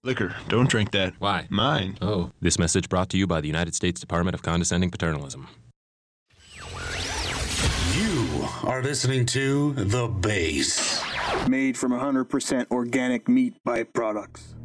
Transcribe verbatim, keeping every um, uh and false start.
Liquor, don't drink that. Why? Mine. Oh. This message brought to you by the United States Department of Condescending Paternalism. You are listening to The Base. Made from one hundred percent organic meat byproducts.